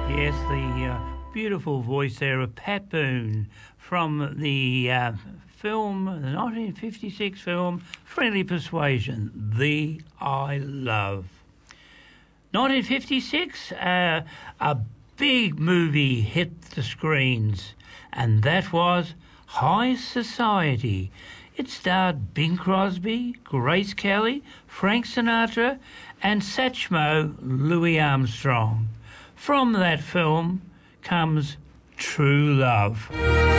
Yes, the beautiful voice there of Pat Boone from the film, the 1956 film, Friendly Persuasion, The I Love. 1956, a big movie hit the screens, and that was High Society. It starred Bing Crosby, Grace Kelly, Frank Sinatra, and Satchmo Louis Armstrong. From that film comes True Love.